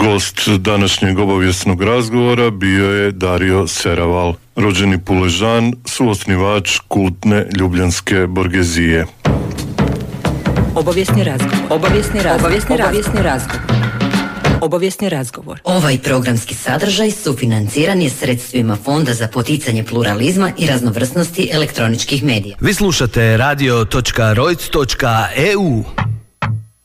Gost današnjeg obavijesnog razgovora bio je Dario Seraval, rođeni Puležan, suosnivač kultne ljubljanske borgezije. Obavijesni razgovor. Ovaj programski sadržaj sufinanciran je sredstvima Fonda za poticanje pluralizma i raznovrsnosti elektroničkih medija. Vi slušate radio.rojc.eu.